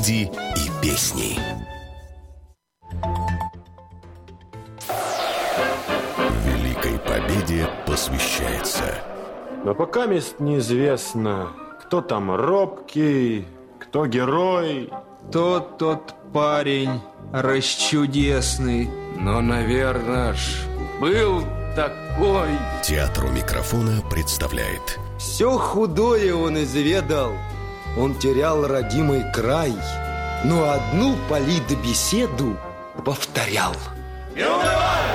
люди и песни. Великой победе посвящается. Но пока мест неизвестно, кто там робкий, кто герой. Тот парень расчудесный. Но, наверное, был такой. Театр у микрофона представляет. Все худое он изведал. Он терял родимый край, но одну политбеседу повторял. Не унывай!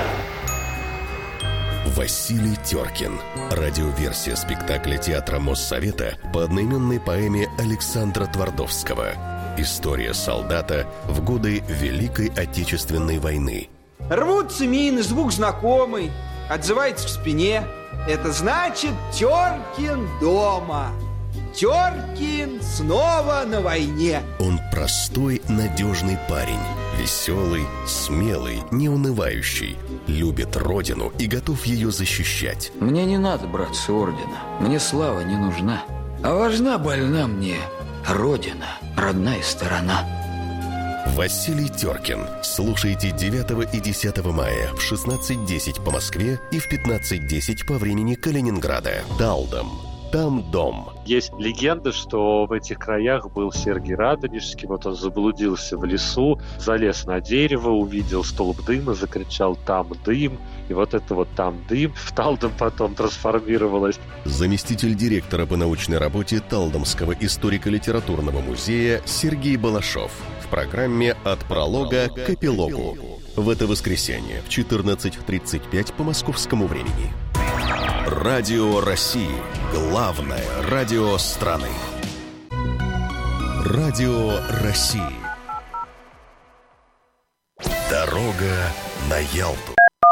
Василий Теркин. Радиоверсия спектакля Театра Моссовета по одноименной поэме Александра Твардовского. История солдата в годы Великой Отечественной войны. Рвутся мины, звук знакомый, отзывается в спине. Это значит, Теркин дома. Теркин снова на войне. Он простой, надежный парень. Веселый, смелый, неунывающий. Любит родину и готов ее защищать. Мне не надо, братцы, ордена. Мне слава не нужна. А важна, больна мне родина, родная сторона. Василий Теркин. Слушайте 9 и 10 мая в 16:10 по Москве и в 15:10 по времени Калининграда. Талдом. Там дом. Есть легенда, что в этих краях был Сергий Радонежский. Вот он заблудился в лесу, залез на дерево, увидел столб дыма, закричал «там дым». И вот это вот «там дым» в Талдом потом трансформировалось. Заместитель директора по научной работе Талдомского историко-литературного музея Сергей Балашов в программе «От пролога к эпилогу». В это воскресенье в 14:35 по московскому времени. Радио России. Главное радио страны. Радио России. Дорога на Ялту.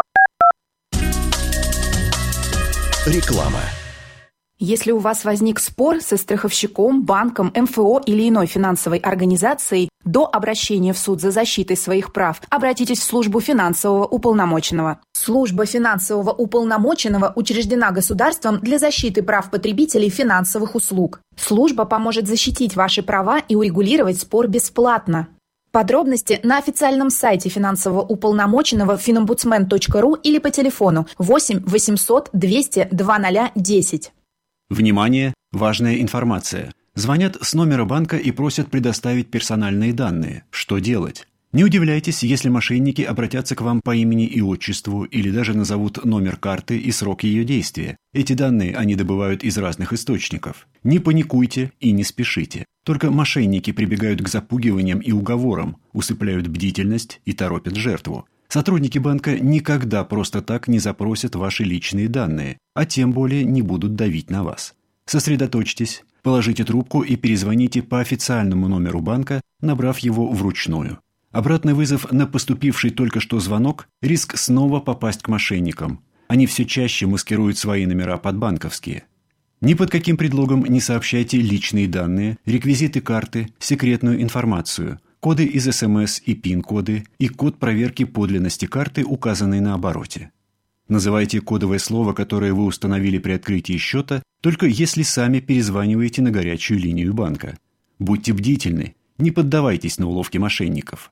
Реклама. Если у вас возник спор со страховщиком, банком, МФО или иной финансовой организацией, до обращения в суд за защитой своих прав обратитесь в службу финансового уполномоченного. Служба финансового уполномоченного учреждена государством для защиты прав потребителей финансовых услуг. Служба поможет защитить ваши права и урегулировать спор бесплатно. Подробности на официальном сайте финансового уполномоченного finombudsman.ru или по телефону 8 800 200 2010. Внимание! Важная информация. Звонят с номера банка и просят предоставить персональные данные. Что делать? Не удивляйтесь, если мошенники обратятся к вам по имени и отчеству или даже назовут номер карты и срок ее действия. Эти данные они добывают из разных источников. Не паникуйте и не спешите. Только мошенники прибегают к запугиваниям и уговорам, усыпляют бдительность и торопят жертву. Сотрудники банка никогда просто так не запросят ваши личные данные, а тем более не будут давить на вас. Сосредоточьтесь, положите трубку и перезвоните по официальному номеру банка, набрав его вручную. Обратный вызов на поступивший только что звонок – риск снова попасть к мошенникам. Они все чаще маскируют свои номера под банковские. Ни под каким предлогом не сообщайте личные данные, реквизиты карты, секретную информацию, коды из СМС и ПИН-коды и код проверки подлинности карты, указанный на обороте. Называйте кодовое слово, которое вы установили при открытии счета, только если сами перезваниваете на горячую линию банка. Будьте бдительны, не поддавайтесь на уловки мошенников.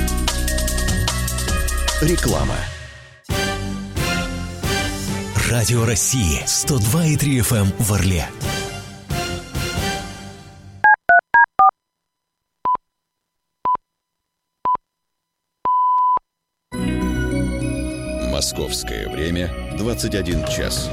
Реклама. Радио России 102,3 FM в Орле. Московское время 21 час.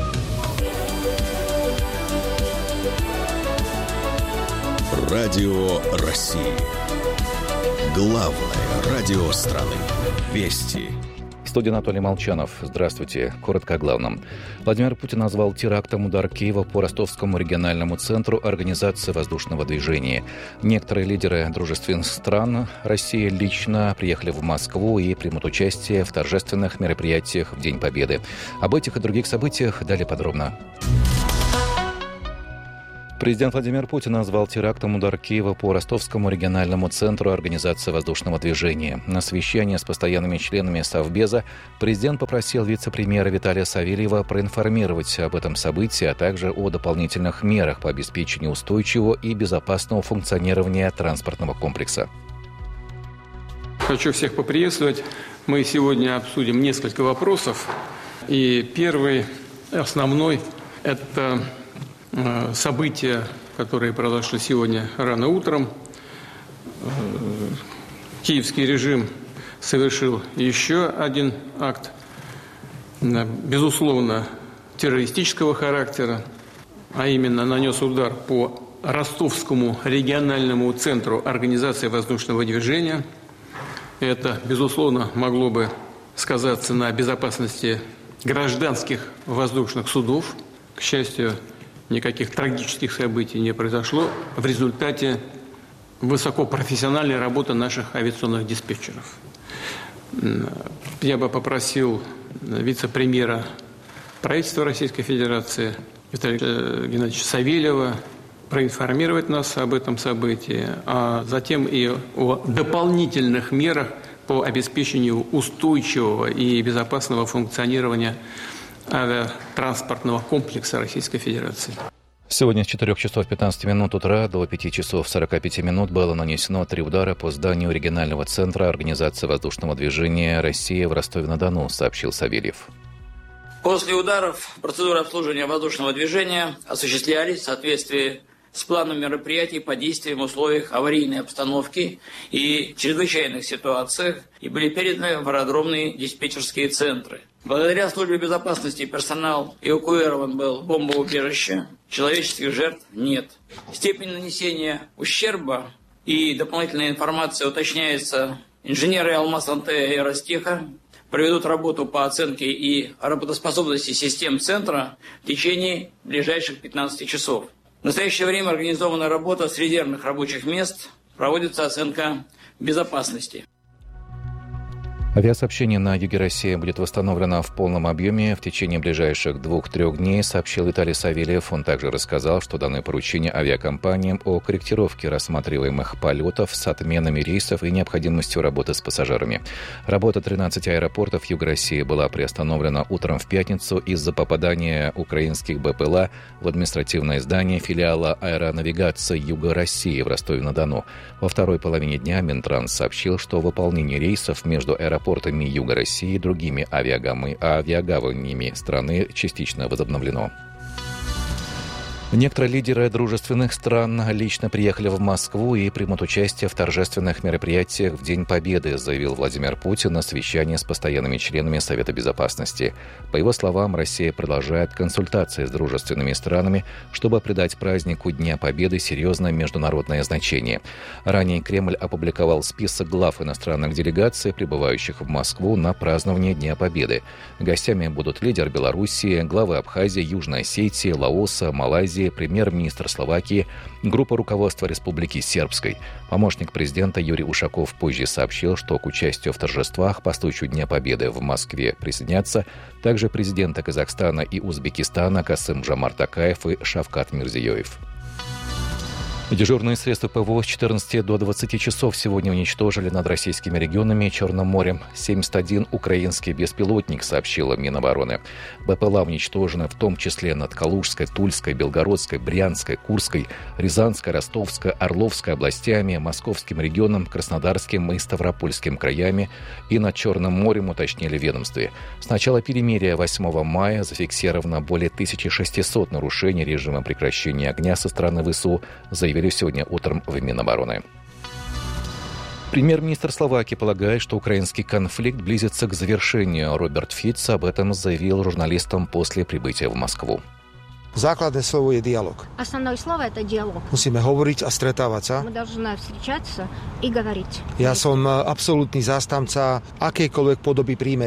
Радио России. Главное радио страны. Вести. В студии Анатолий Молчанов. Здравствуйте. Коротко о главном. Владимир Путин назвал терактом удар Киева по Ростовскому региональному центру Организации воздушного движения. Некоторые лидеры дружественных стран России лично приехали в Москву и примут участие в торжественных мероприятиях в День Победы. Об этих и других событиях далее подробно. Президент Владимир Путин назвал терактом удар Киева по Ростовскому региональному центру Организации воздушного движения. На совещании с постоянными членами Совбеза президент попросил вице-премьера Виталия Савельева проинформировать об этом событии, а также о дополнительных мерах по обеспечению устойчивого и безопасного функционирования транспортного комплекса. Хочу всех поприветствовать. Мы сегодня обсудим несколько вопросов. И первый, основной, это события, которые произошли сегодня рано утром. Киевский режим совершил еще один акт, безусловно, террористического характера, а именно нанес удар по Ростовскому региональному центру Организации воздушного движения. Это, безусловно, могло бы сказаться на безопасности гражданских воздушных судов. К счастью, никаких трагических событий не произошло в результате высокопрофессиональной работы наших авиационных диспетчеров. Я бы попросил вице-премьера правительства Российской Федерации Виталия Геннадьевича Савельева проинформировать нас об этом событии, а затем и о дополнительных мерах по обеспечению устойчивого и безопасного функционирования авиатранспортного комплекса Российской Федерации. Сегодня с 4 часов 15 минут утра до 5 часов 45 минут было нанесено 3 удара по зданию регионального центра Организации воздушного движения России в Ростове-на-Дону, сообщил Савельев. После ударов процедуры обслуживания воздушного движения осуществлялись в соответствии с планом мероприятий по действиям в условиях аварийной обстановки и чрезвычайных ситуациях и были переданы в аэродромные диспетчерские центры. Благодаря службе безопасности персонал эвакуирован был в бомбоубежище, человеческих жертв нет. Степень нанесения ущерба и дополнительная информация уточняется. Инженеры Алмаз-Антея и Ростеха проведут работу по оценке и работоспособности систем центра в течение ближайших 15 часов. В настоящее время организована работа с резервных рабочих мест, проводится оценка безопасности. Авиасообщение на юге России будет восстановлено в полном объеме в течение ближайших 2-3 дней, сообщил Виталий Савельев. Он также рассказал, что даны поручения авиакомпаниям о корректировке рассматриваемых полетов с отменами рейсов и необходимостью работы с пассажирами. Работа 13 аэропортов Юга России была приостановлена утром в пятницу из-за попадания украинских БПЛА в административное здание филиала аэронавигации Юга России в Ростове-на-Дону. Во второй половине дня Минтранс сообщил, что выполнение рейсов между аэропортами Юга России и другими авиагаванями страны частично возобновлено. Некоторые лидеры дружественных стран лично приехали в Москву и примут участие в торжественных мероприятиях в День Победы, заявил Владимир Путин на совещании с постоянными членами Совета Безопасности. По его словам, Россия продолжает консультации с дружественными странами, чтобы придать празднику Дня Победы серьезное международное значение. Ранее Кремль опубликовал список глав иностранных делегаций, прибывающих в Москву на празднование Дня Победы. Гостями будут лидер Белоруссии, главы Абхазии, Южной Осетии, Лаоса, Малайзии, премьер-министр Словакии, группа руководства Республики Сербской. Помощник президента Юрий Ушаков позже сообщил, что к участию в торжествах по случаю Дня Победы в Москве присоединятся также президенты Казахстана и Узбекистана Касым-Жомарт Токаев и Шавкат Мирзиёев. Дежурные средства ПВО с 14 до 20 часов сегодня уничтожили над российскими регионами и Черным морем 71 украинский беспилотник, сообщила Минобороны. БПЛА уничтожены в том числе над Калужской, Тульской, Белгородской, Брянской, Курской, Рязанской, Ростовской, Орловской областями, Московским регионом, Краснодарским и Ставропольским краями и над Черным морем, уточнили в ведомстве. С начала перемирия 8 мая зафиксировано более 1600 нарушений режима прекращения огня со стороны ВСУ, заявили сегодня утром в Минобороны. Премьер-министр Словакии полагает, что украинский конфликт близится к завершению. Роберт Фиц об этом заявил журналистам после прибытия в Москву. Základné slovo je dialog. Основное слово – это диалог. Musíme hovoriť a stretávať sa. Мы должны встречаться и говорить. Ja som absolútny zástanca akejkoľvek podoby prímeria.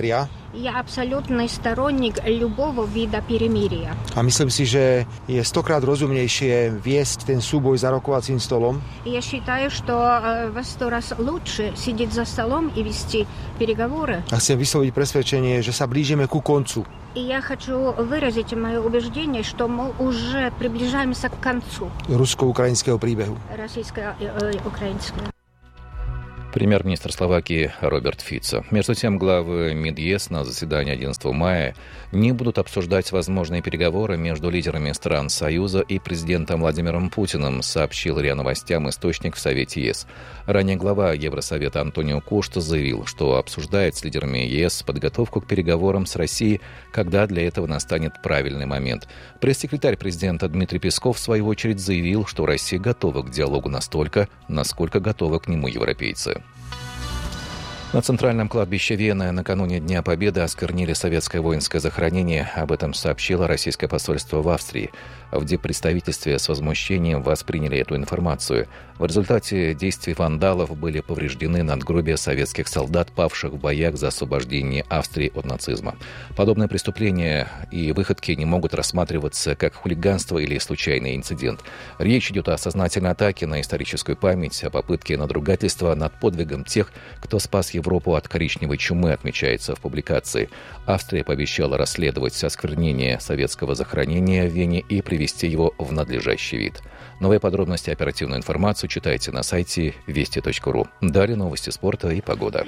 Я абсолютный сторонник любого вида перемирия. A myslím si, že je stokrát rozumnejšie viesť ten súboj za rokovacím stolom. Я считаю, что во 100 раз лучше сидеть за столом и вести переговоры. A chcem vysloviť presvedčenie, že sa blížime ku koncu. И я хочу выразить мое убеждение, что мы уже приближаемся к концу rusko-ukrajinského príbehu. Российско-украинского. Премьер-министр Словакии Роберт Фицо. Между тем, главы МИД-ЕС на заседании 11 мая не будут обсуждать возможные переговоры между лидерами стран Союза и президентом Владимиром Путиным, сообщил РИА Новостям источник в Совете ЕС. Ранее глава Евросовета Антонио Кошта заявил, что обсуждает с лидерами ЕС подготовку к переговорам с Россией, когда для этого настанет правильный момент. Пресс-секретарь президента Дмитрий Песков, в свою очередь, заявил, что Россия готова к диалогу настолько, насколько готовы к нему европейцы. На центральном кладбище Вены накануне Дня Победы осквернили советское воинское захоронение. Об этом сообщило российское посольство в Австрии. В диппредставительстве с возмущением восприняли эту информацию. В результате действий вандалов были повреждены надгробия советских солдат, павших в боях за освобождение Австрии от нацизма. Подобные преступления и выходки не могут рассматриваться как хулиганство или случайный инцидент. Речь идет о сознательной атаке на историческую память, о попытке надругательства над подвигом тех, кто спас Европу от коричневой чумы, отмечается в публикации. Австрия пообещала расследовать осквернение советского захоронения в Вене и привести его в надлежащий вид. Новые подробности и оперативную информацию читайте на сайте вести.ру. Далее новости спорта и погода.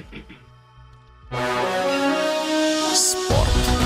Спорт.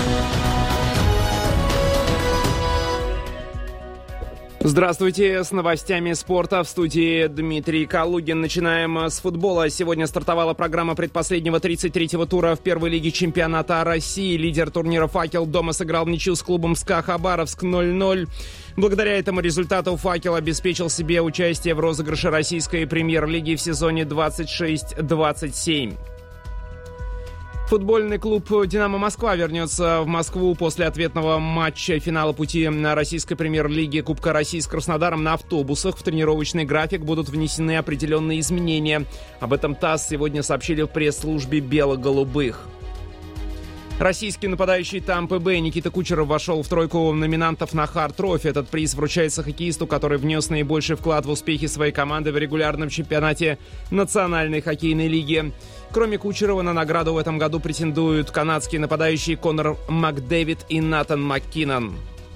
Здравствуйте, с новостями спорта в студии Дмитрий Калугин. Начинаем с футбола. Сегодня стартовала программа предпоследнего 33-го тура в первой лиге чемпионата России. Лидер турнира «Факел» дома сыграл в ничью с клубом СКА Хабаровск 0-0. Благодаря этому результату «Факел» обеспечил себе участие в розыгрыше российской премьер-лиги в сезоне 26-27. Футбольный клуб «Динамо Москва» вернется в Москву после ответного матча финала пути на российской премьер-лиги Кубка России с Краснодаром на автобусах. В тренировочный график будут внесены определенные изменения. Об этом ТАСС сегодня сообщили в пресс-службе «Бело-голубых». Российский нападающий Тампы Бэй Никита Кучеров вошел в тройку номинантов на Хард-трофи. Этот приз вручается хоккеисту, который внес наибольший вклад в успехи своей команды в регулярном чемпионате Национальной хоккейной лиги. Кроме Кучерова, на награду в этом году претендуют канадские нападающие Конор Макдэвид и Натан Маккинон.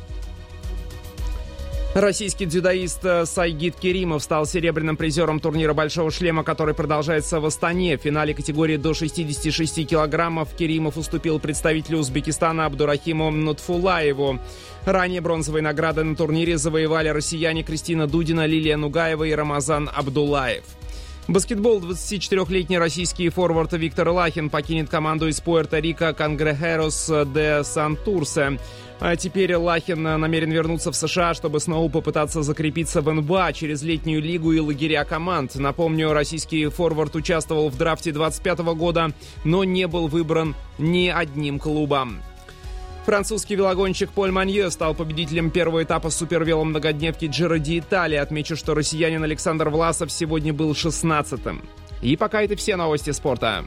Российский дзюдоист Сайгид Керимов стал серебряным призером турнира «Большого шлема», который продолжается в Астане. В финале категории до 66 килограммов Керимов уступил представителю Узбекистана Абдурахиму Нутфулаеву. Ранее бронзовые награды на турнире завоевали россияне Кристина Дудина, Лилия Нугаева и Рамазан Абдулаев. Баскетбол. 24-летний российский форвард Виктор Лахин покинет команду из Пуэрто-Рико Кангрехерос де Сантурсе. А теперь Лахин намерен вернуться в США, чтобы снова попытаться закрепиться в НБА через летнюю лигу и лагеря команд. Напомню, российский форвард участвовал в драфте 2025 года, но не был выбран ни одним клубом. Французский велогонщик Поль Манье стал победителем первого этапа супервеломногодневки Джиро ди Италии. Отмечу, что россиянин Александр Власов сегодня был 16-м. И пока это все новости спорта.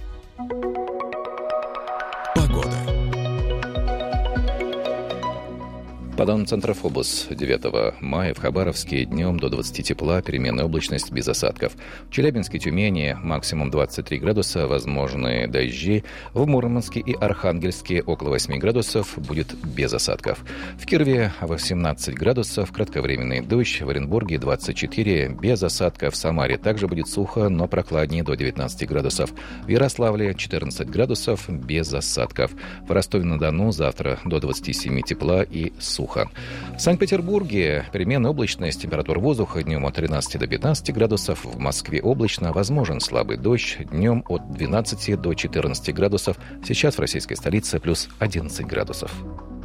По данным Центра Фобос, 9 мая в Хабаровске днем до 20 тепла, переменная облачность без осадков. В Челябинске, Тюмени максимум 23 градуса, возможны дожди. В Мурманске и Архангельске около 8 градусов, будет без осадков. В Кирове 18 градусов, кратковременный дождь. В Оренбурге 24, без осадков. В Самаре также будет сухо, но прохладнее, до 19 градусов. В Ярославле 14 градусов, без осадков. В Ростове-на-Дону завтра до 27 тепла и сухо. В Санкт-Петербурге переменная облачность, температура воздуха днем от 13 до 15 градусов, в Москве облачно, возможен слабый дождь, днем от 12 до 14 градусов, сейчас в российской столице плюс 11 градусов.